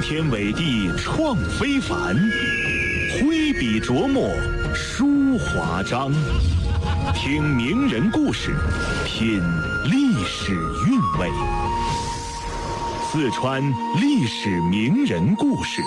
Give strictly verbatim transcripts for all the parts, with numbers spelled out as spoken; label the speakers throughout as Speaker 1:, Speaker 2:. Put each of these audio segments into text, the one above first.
Speaker 1: 天伟地创非凡，挥笔琢磨书华章。听名人故事，品历史韵味。四川历史名人故事。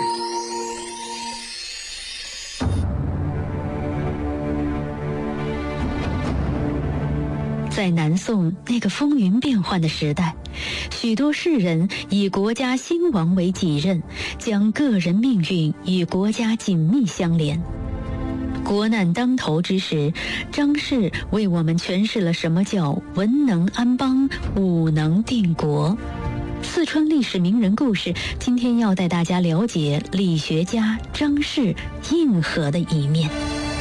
Speaker 2: 在南宋那个风云变幻的时代，许多士人以国家兴亡为己任，将个人命运与国家紧密相连。国难当头之时，张氏为我们诠释了什么叫文能安邦，武能定国。四川历史名人故事，今天要带大家了解理学家张氏硬核的一面。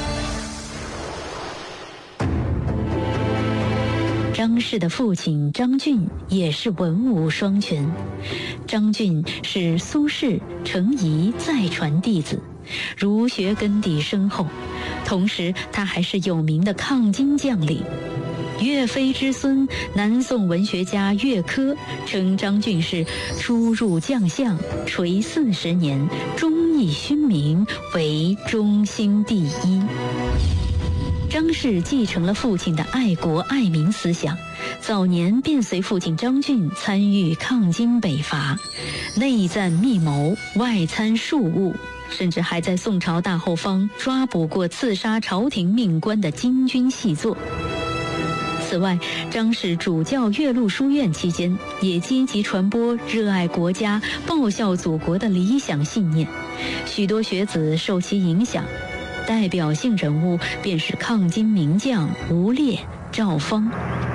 Speaker 2: 张氏的父亲张俊也是文武双全。张俊是苏轼、程颐再传弟子，儒学根底深厚，同时他还是有名的抗金将领。岳飞之孙，南宋文学家岳珂称张俊是初入将相，垂四十年，忠义勋名，为中兴第一。张氏继承了父亲的爱国爱民思想，早年便随父亲张俊参与抗金北伐，内战密谋，外参庶务，甚至还在宋朝大后方抓捕过刺杀朝廷命官的金军细作。此外，张氏主教岳麓书院期间，也积极传播热爱国家、报效祖国的理想信念，许多学子受其影响。代表性人物便是抗金名将吴烈、赵方。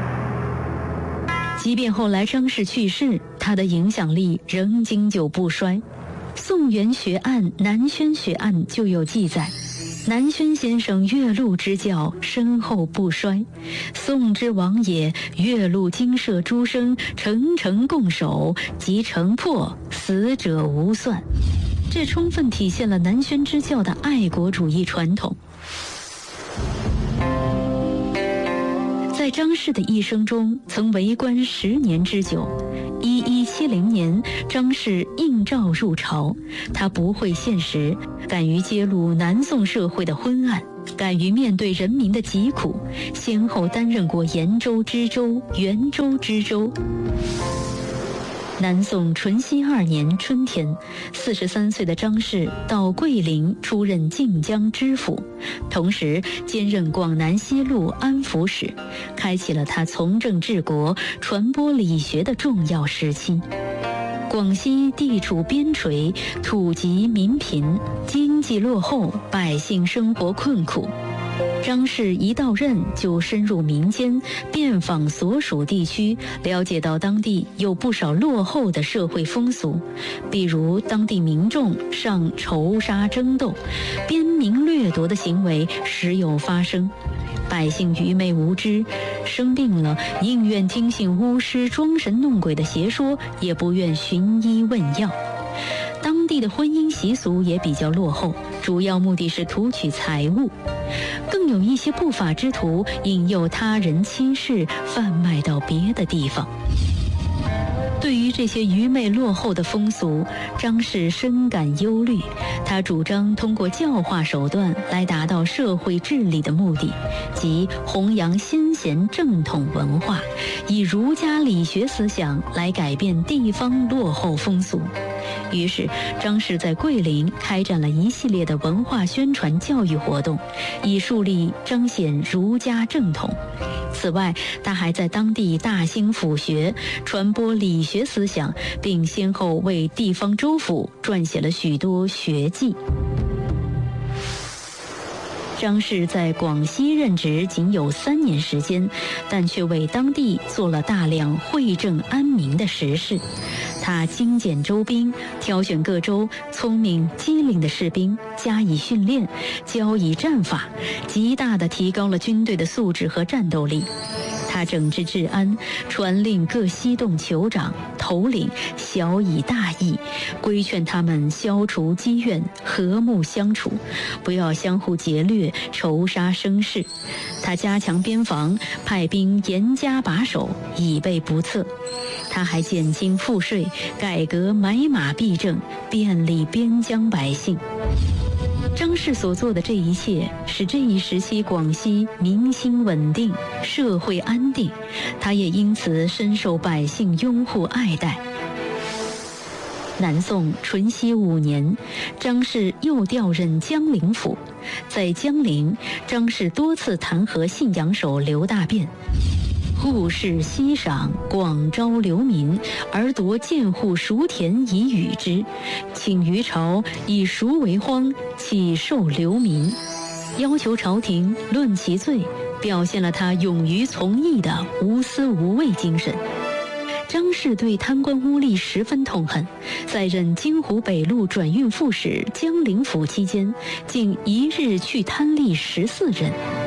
Speaker 2: 即便后来张氏去世，他的影响力仍经久不衰。宋元学案、南轩学案就有记载，南轩先生岳麓之教深厚不衰，宋之王也，岳麓精舍诸生，诚诚共守，即城破，死者无算。这充分体现了南轩之教的爱国主义传统。在张氏的一生中，曾为官十年之久。一一七零年，张氏应召入朝，他不讳现实，敢于揭露南宋社会的昏暗，敢于面对人民的疾苦，先后担任过延州知州、元州知州。南宋淳熙二年春天，四十三岁的张氏到桂林出任晋江知府，同时兼任广南西路安抚使，开启了他从政治国、传播理学的重要时期。广西地处边陲，土瘠民贫，经济落后，百姓生活困苦。张氏一到任就深入民间，遍访所属地区，了解到当地有不少落后的社会风俗，比如当地民众尚仇杀争斗，边民掠夺的行为时有发生，百姓愚昧无知，生病了宁愿听信巫师装神弄鬼的邪说，也不愿寻医问药。当地的婚姻习俗也比较落后，主要目的是图取财物，更有一些不法之徒引诱他人妻室贩卖到别的地方。对于这些愚昧落后的风俗，张氏深感忧虑，他主张通过教化手段来达到社会治理的目的，即弘扬先贤正统文化，以儒家理学思想来改变地方落后风俗。于是张氏在桂林开展了一系列的文化宣传教育活动，以树立彰显儒家正统。此外，他还在当地大兴府学，传播理学思想，并先后为地方州府撰写了许多学记。张氏在广西任职仅有三年时间，但却为当地做了大量惠政安民的实事。他精简州兵，挑选各州聪明机灵的士兵加以训练，教以战法，极大地提高了军队的素质和战斗力。他整治治安，传令各西洞酋长、头领晓以大义，规劝他们消除积怨，和睦相处，不要相互劫掠、仇杀生事。他加强边防，派兵严加把守，以备不测。 他还减轻赋税，改革买马币政，便利边疆百姓。张氏所做的这一切，使这一时期广西民心稳定，社会安定，他也因此深受百姓拥护爱戴。南宋淳熙五年，张氏又调任江陵府，在江陵，张氏多次弹劾信阳守刘大变，户市稀赏，广招流民，而夺建户熟田以与之，请于朝以熟为荒，起受流民，要求朝廷论其罪，表现了他勇于从义的无私无畏精神。张氏对贪官污吏十分痛恨，在任京湖北路转运副使江陵府期间，竟一日去贪吏十四人。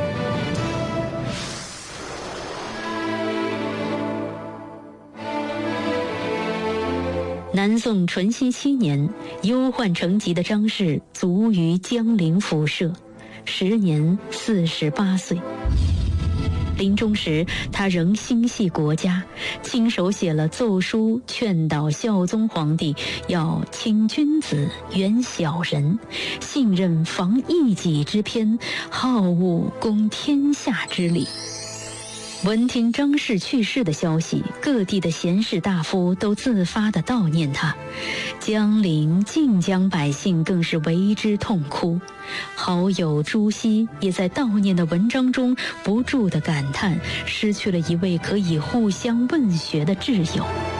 Speaker 2: 南宋淳熙七年，忧患成疾的张氏卒于江陵府舍，时年四十八岁。临终时，他仍心系国家，亲手写了奏书，劝导孝宗皇帝要亲君子，远小人，信任防一己之偏，好恶公天下之理。闻听张氏去世的消息，各地的贤士大夫都自发地悼念他，江陵、晋江百姓更是为之痛哭。好友朱熹也在悼念的文章中不住地感叹，失去了一位可以互相问学的挚友。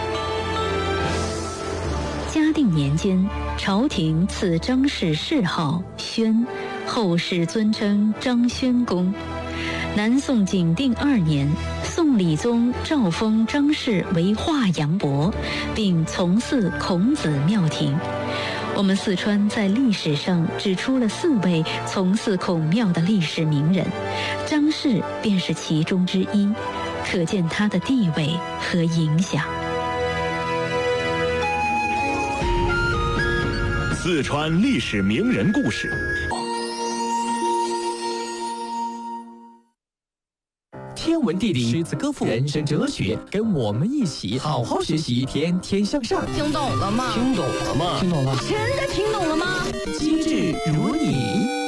Speaker 2: 嘉定年间，朝廷赐张氏谥号宣，后世尊称张宣公。南宋景定二年，宋理宗诏封张氏为华阳伯，并从祀孔子庙庭。我们四川在历史上指出了四位从祀孔庙的历史名人，张氏便是其中之一，可见他的地位和影响。
Speaker 1: 四川历史名人故事。
Speaker 3: 天文地理、诗词歌赋、人生哲学，跟我们一起好好学习，天天向上。
Speaker 4: 听懂了吗？
Speaker 3: 听懂了吗？
Speaker 1: 听懂了。
Speaker 4: 真的听懂了吗？
Speaker 3: 机智如你。